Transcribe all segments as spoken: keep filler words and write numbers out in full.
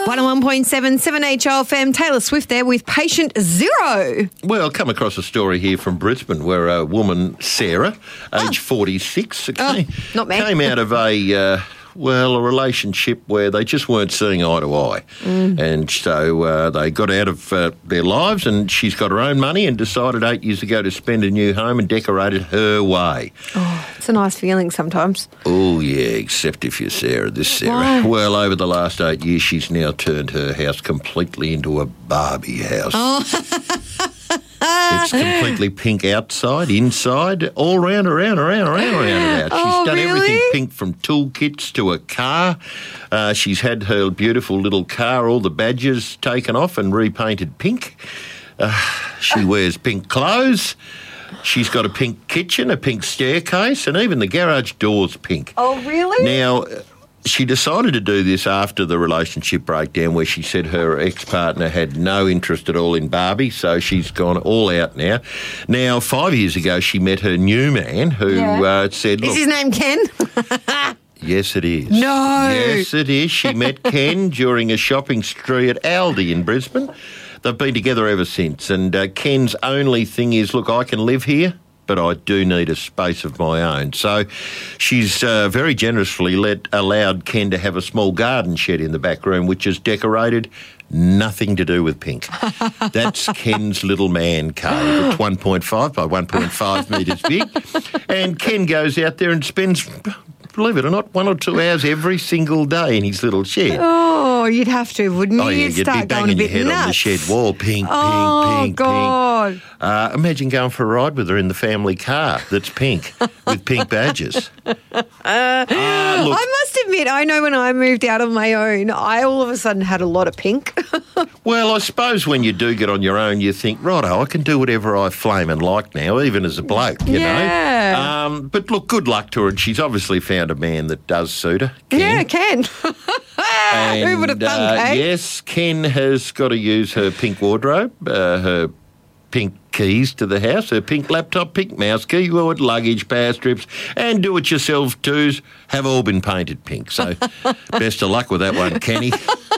one oh one point seven, seven H O F M. Taylor Swift there with Patient Zero. Well, come across a story here from Brisbane where a woman, Sarah, Oh. age forty-six, Oh, came, not me. came out of a... Uh, well, a relationship where they just weren't seeing eye to eye. Mm. And so uh, they got out of uh, their lives, and she's got her own money and decided eight years ago to spend a new home and decorate it her way. Oh, it's a nice feeling sometimes. Oh, yeah, except if you're Sarah, this Sarah. Why? Well, over the last eight years, she's now turned her house completely into a Barbie house. Oh. It's completely pink outside, inside, all round, around, around, around, around about. She's Oh, done really? everything pink, from toolkits to a car. Uh, she's had her beautiful little car, all the badges taken off and repainted pink. Uh, she wears pink clothes. She's got a pink kitchen, a pink staircase, and even the garage door's pink. Oh, really? Now, she decided to do this after the relationship breakdown, where she said her ex-partner had no interest at all in Barbie, so she's gone all out now. Now, five years ago, she met her new man who Yeah. uh, said... Is Look, his name Ken? yes, it is. No. Yes, it is. She met Ken during a shopping spree at Aldi in Brisbane. They've been together ever since, and uh, Ken's only thing is, look, I can live here, but I do need a space of my own. So she's uh, very generously let allowed Ken to have a small garden shed in the back room, which is decorated, nothing to do with pink. That's Ken's little man cave. It's one point five by one point five metres big. And Ken goes out there and spends, believe it or not, one or two hours every single day in his little shed. Oh, you'd have to, wouldn't you? Oh, yeah, You'd you'd be start going a banging your bit head nuts. on the shed wall. Pink, Oh, pink, pink, God. pink. Uh, imagine going for a ride with her in the family car that's pink with pink badges. Uh, look, I must admit, I know when I moved out on my own, I all of a sudden had a lot of pink. well, I suppose when you do get on your own, you think, righto, I can do whatever I flame and like now, even as a bloke, you Yeah. know. Um, but look, good luck to her, and she's obviously found a man that does suit her. Ken. Yeah, Ken. And, Who would have thunk, uh, eh? Yes, Ken has got to use her pink wardrobe, uh, her pink keys to the house, her pink laptop, pink mouse, keyboard, luggage, power strips, and do-it-yourself twos have all been painted pink. So best of luck with that one, Kenny.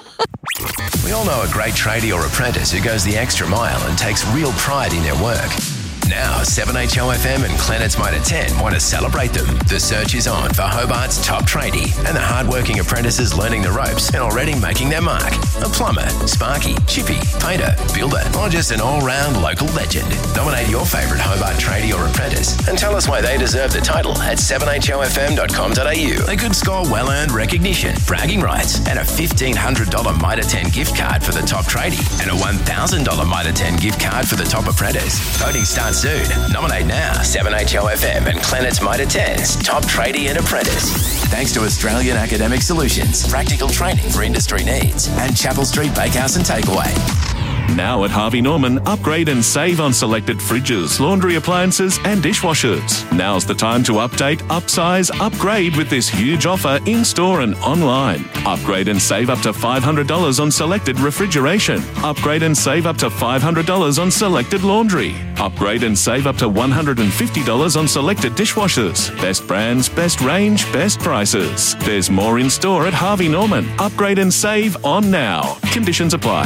We all know a great tradie or apprentice who goes the extra mile and takes real pride in their work. Now, seven H O F M and Planet's Mitre ten want to celebrate them. The search is on for Hobart's top tradie and the hard-working apprentices learning the ropes and already making their mark. A plumber, sparky, chippy, painter, builder, or just an all-round local legend. Nominate your favourite Hobart tradie or apprentice and tell us why they deserve the title at seven H O F M dot com dot a u. They could score well-earned recognition, bragging rights, and a fifteen hundred dollars Mitre ten gift card for the top tradie and a one thousand dollars Mitre ten gift card for the top apprentice. Voting starts soon. Nominate now. seven H O F M and Planet's Mitre ten's top tradie and apprentice. Thanks to Australian Academic Solutions, practical training for industry needs, and Chapel Street Bakehouse and Takeaway. Now at Harvey Norman, upgrade and save on selected fridges, laundry appliances and dishwashers. Now's the time to update, upsize, upgrade with this huge offer in-store and online. Upgrade and save up to five hundred dollars on selected refrigeration. Upgrade and save up to five hundred dollars on selected laundry. Upgrade and save up to one hundred fifty dollars on selected dishwashers. Best brands, best range, best prices. There's more in-store at Harvey Norman. Upgrade and save on now. Conditions apply.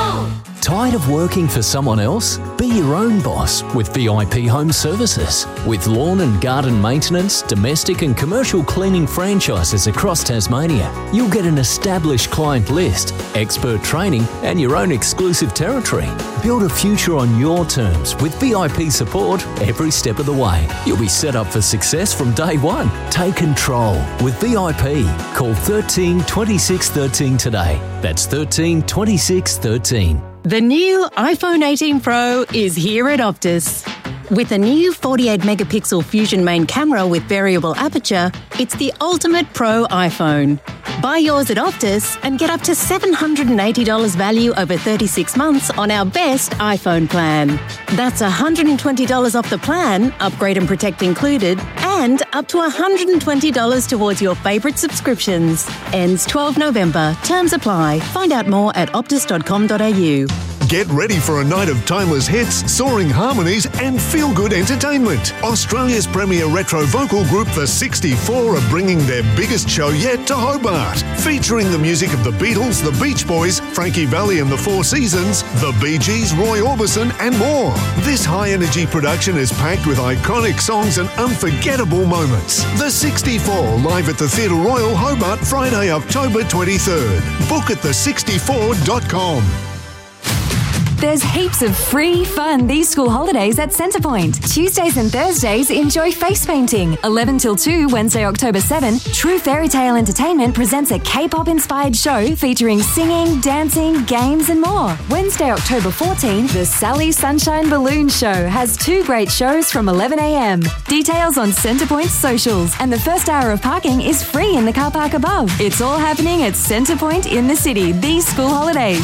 Tired of working for someone else? Be your own boss with V I P Home Services. With lawn and garden maintenance, domestic and commercial cleaning franchises across Tasmania, you'll get an established client list, expert training and your own exclusive territory. Build a future on your terms with V I P support every step of the way. You'll be set up for success from day one. Take control with V I P. Call thirteen twenty-six thirteen today. That's thirteen twenty-six thirteen. The new iPhone eighteen Pro is here at Optus. With a new forty-eight megapixel Fusion main camera with variable aperture, it's the ultimate pro iPhone. Buy yours at Optus and get up to seven hundred eighty dollars value over thirty-six months on our best iPhone plan. That's one hundred twenty dollars off the plan, upgrade and protect included, and up to one hundred twenty dollars towards your favourite subscriptions. Ends twelfth November. Terms apply. Find out more at optus dot com dot a u. Get ready for a night of timeless hits, soaring harmonies and feel-good entertainment. Australia's premier retro vocal group, The sixty-four, are bringing their biggest show yet to Hobart. Featuring the music of the Beatles, the Beach Boys, Frankie Valli and the Four Seasons, the Bee Gees, Roy Orbison and more. This high-energy production is packed with iconic songs and unforgettable moments. The sixty-four, live at the Theatre Royal, Hobart, Friday, October twenty-third. Book at the sixty-four dot com. There's heaps of free fun these school holidays at Centrepoint. Tuesdays and Thursdays, enjoy face painting. eleven till two, Wednesday, October seventh, True Fairy Tale Entertainment presents a K-pop inspired show featuring singing, dancing, games and more. Wednesday, October fourteenth, the Sally Sunshine Balloon Show has two great shows from eleven a.m. Details on Centrepoint's socials, and the first hour of parking is free in the car park above. It's all happening at Centrepoint in the city these school holidays.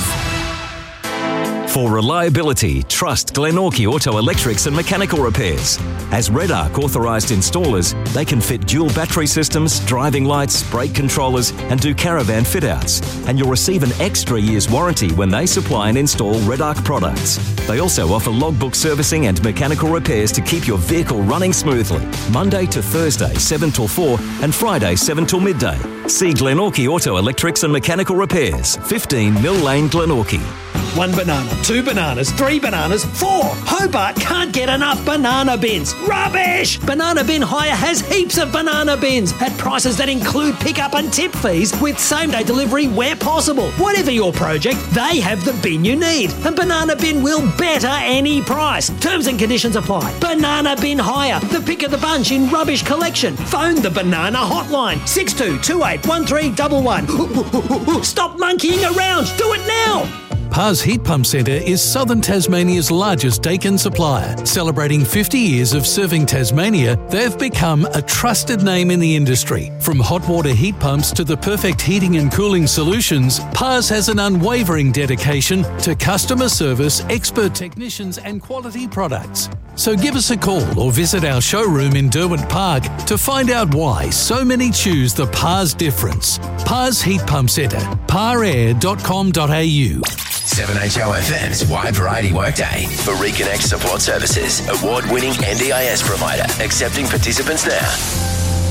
For reliability, trust Glenorchy Auto Electrics and Mechanical Repairs. As Red Arc authorised installers, they can fit dual battery systems, driving lights, brake controllers and do caravan fit-outs. And you'll receive an extra year's warranty when they supply and install Red Arc products. They also offer logbook servicing and mechanical repairs to keep your vehicle running smoothly. Monday to Thursday, seven till four and Friday, seven till midday. See Glenorchy Auto Electrics and Mechanical Repairs, fifteen Mill Lane, Glenorchy. One banana, two bananas, three bananas, four. Hobart can't get enough banana bins. Rubbish! Banana Bin Hire has heaps of banana bins at prices that include pickup and tip fees with same-day delivery where possible. Whatever your project, they have the bin you need. And Banana Bin will better any price. Terms and conditions apply. Banana Bin Hire, the pick of the bunch in rubbish collection. Phone the Banana Hotline, six two two eight one three one one. Stop monkeying around. Do it now. Pars Heat Pump Centre is southern Tasmania's largest Dakin supplier. Celebrating fifty years of serving Tasmania, they've become a trusted name in the industry. From hot water heat pumps to the perfect heating and cooling solutions, Pars has an unwavering dedication to customer service, expert technicians and quality products. So give us a call or visit our showroom in Derwent Park to find out why so many choose the Pars difference. Pars Heat Pump Centre, par air dot com dot a u. seven H O F M's Wide Variety Workday for Reconnect Support Services, award-winning N D I S provider, accepting participants now.